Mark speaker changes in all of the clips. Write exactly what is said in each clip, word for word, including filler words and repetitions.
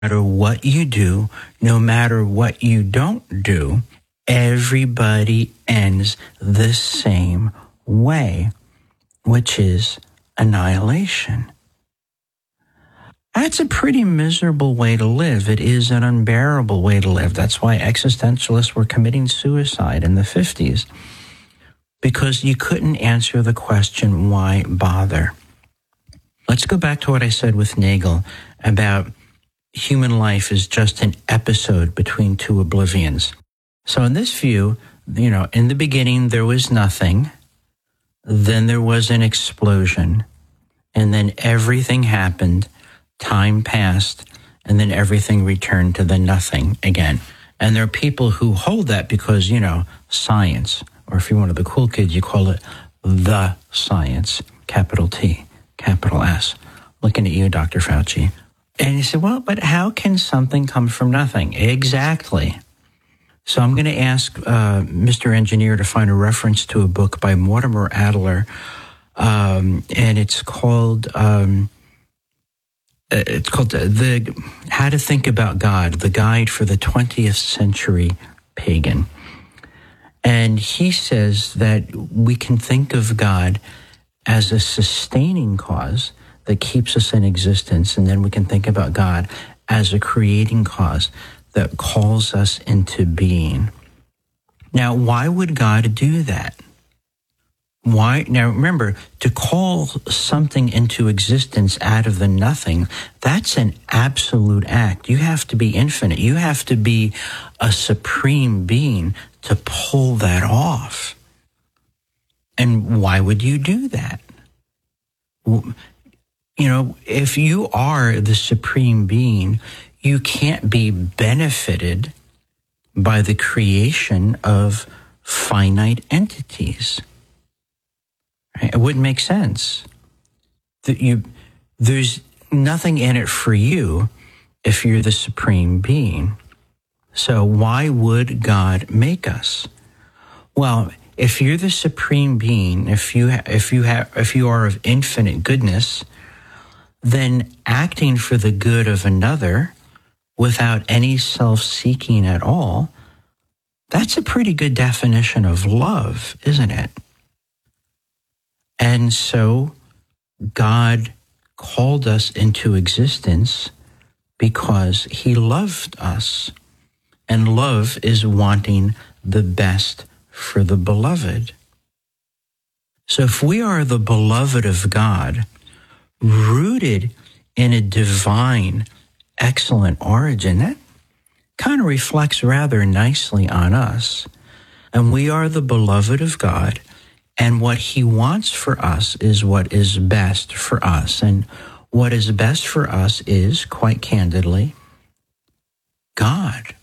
Speaker 1: matter what you do, no matter what you don't do, everybody ends the same way, which is annihilation. That's a pretty miserable way to live. It is an unbearable way to live. That's why existentialists were committing suicide in the fifties, because you couldn't answer the question, why bother? Let's go back to what I said with Nagel about human life is just an episode between two oblivions. So in this view, you know, in the beginning, there was nothing. Then there was an explosion. And then everything happened. Time passed. And then everything returned to the nothing again. And there are people who hold that because, you know, science, or if you're one of the cool kids, you call it the science, capital T, capital S. Looking at you, Doctor Fauci. And you say, well, but how can something come from nothing? Exactly. So I'm going to ask uh, Mister Engineer to find a reference to a book by Mortimer Adler, um, and it's called um, it's called the How to Think About God: The Guide for the twentieth Century Pagan. And he says that we can think of God as a sustaining cause that keeps us in existence, and then we can think about God as a creating cause that calls us into being. Now, why would God do that? Why? Now, remember, to call something into existence out of the nothing, that's an absolute act. You have to be infinite. You have to be a supreme being to pull that off. And why would you do that? You know, if you are the supreme being, you can't be benefited by the creation of finite entities. Right? It wouldn't make sense. That you, there's nothing in it for you if you're the supreme being. So why would God make us? Well, if you're the supreme being, if you ha- if you have if you are of infinite goodness, then acting for the good of another without any self-seeking at all, that's a pretty good definition of love, isn't it? And so God called us into existence because he loved us. And love is wanting the best for the beloved. So if we are the beloved of God, rooted in a divine, excellent origin, that kind of reflects rather nicely on us. And we are the beloved of God, and what he wants for us is what is best for us. And what is best for us is, quite candidly, God.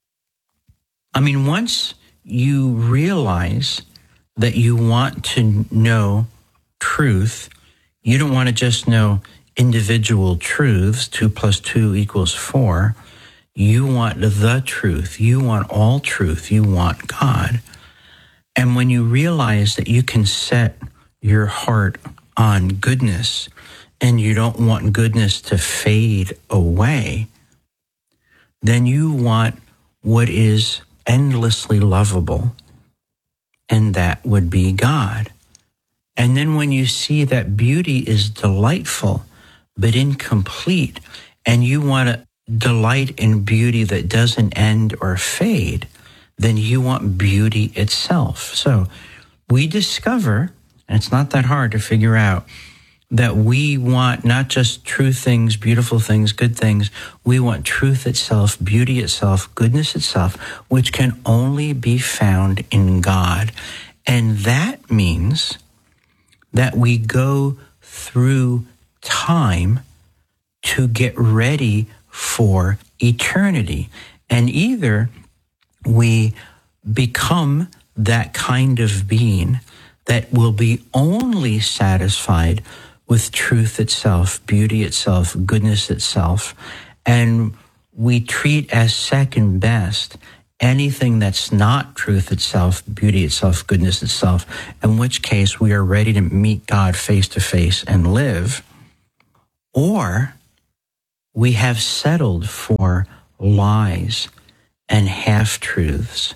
Speaker 1: I mean, once you realize that you want to know truth, you don't want to just know individual truths, two plus two equals four. You want the truth. You want all truth. You want God. And when you realize that you can set your heart on goodness and you don't want goodness to fade away, then you want what is endlessly lovable, and that would be God. And then when you see that beauty is delightful but incomplete, and you want to delight in beauty that doesn't end or fade, then you want beauty itself. So we discover, and it's not that hard to figure out, that we want not just true things, beautiful things, good things. We want truth itself, beauty itself, goodness itself, which can only be found in God. And that means that we go through time to get ready for eternity. And either we become that kind of being that will be only satisfied with truth itself, beauty itself, goodness itself, and we treat as second best anything that's not truth itself, beauty itself, goodness itself, in which case we are ready to meet God face to face and live. Or we have settled for lies and half-truths,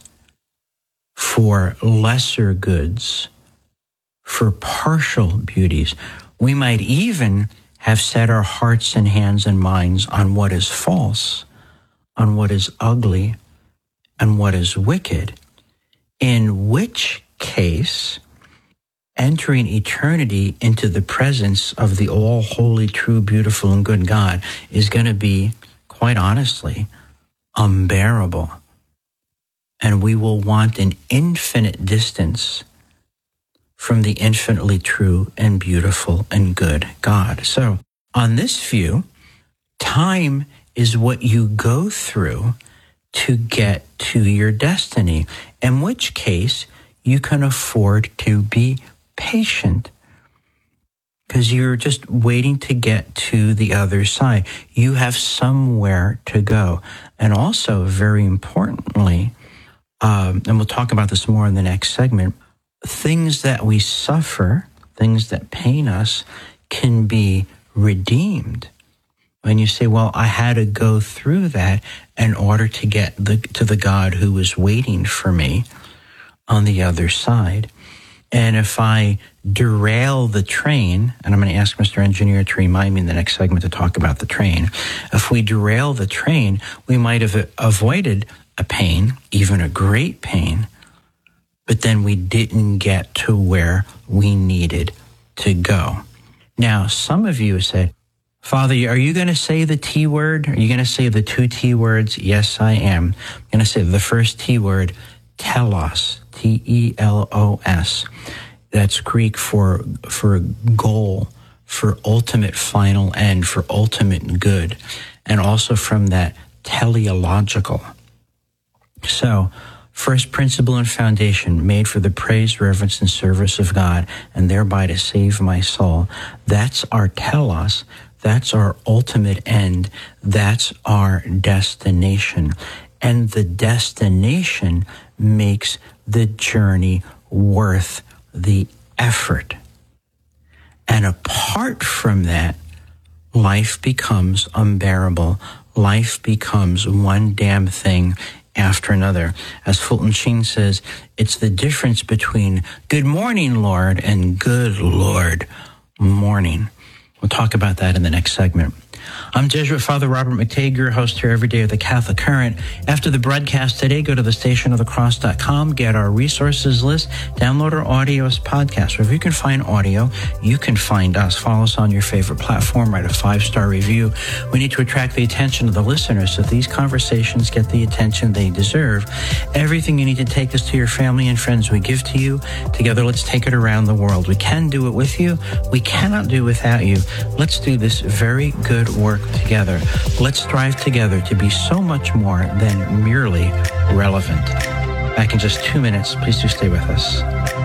Speaker 1: for lesser goods, for partial beauties. We might even have set our hearts and hands and minds on what is false, on what is ugly, and what is wicked, in which case, entering eternity into the presence of the all-holy, true, beautiful, and good God is going to be, quite honestly, unbearable. And we will want an infinite distance from the infinitely true and beautiful and good God. So, on this view, time is what you go through to get to your destiny, in which case you can afford to be patient because you're just waiting to get to the other side. You have somewhere to go. And also, very importantly, um, and we'll talk about this more in the next segment, things that we suffer, things that pain us, can be redeemed. When you say, well, I had to go through that in order to get the, to the God who was waiting for me on the other side. And if I derail the train, and I'm going to ask Mister Engineer to remind me in the next segment to talk about the train. If we derail the train, we might have avoided a pain, even a great pain, but then we didn't get to where we needed to go. Now, some of you said, Father, are you going to say the T word? Are you going to say the two T words? Yes, I am. I'm going to say the first T word, telos, T E L O S. That's Greek for, for goal, for ultimate final end, for ultimate good, and also from that teleological. So, first principle and foundation, made for the praise, reverence, and service of God, and thereby to save my soul. That's our telos. That's our ultimate end. That's our destination. And the destination makes the journey worth the effort. And apart from that, life becomes unbearable. Life becomes one damn thing after another. As Fulton Sheen says, it's the difference between good morning, Lord, and good Lord morning. We'll talk about that in the next segment. I'm Jesuit Father Robert McTague, your host here every day of the Catholic Current. After the broadcast today, go to the station of the cross dot com, get our resources list, download our audio as podcast. Wherever you can find audio, you can find us. Follow us on your favorite platform, write a five-star review. We need to attract the attention of the listeners so these conversations get the attention they deserve. Everything you need to take this to your family and friends we give to you. Together, let's take it around the world. We can do it with you. We cannot do it without you. Let's do this very good work together. Let's strive together to be so much more than merely relevant. Back in just two minutes. Please do stay with us.